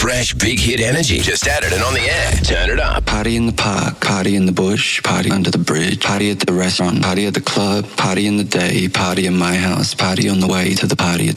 fresh, big hit energy. Just added it on the air. Turn it up. Party in the park, party in the bush, party under the bridge, party at the restaurant, party at the club, party in the day, party in my house, party on the way to the party.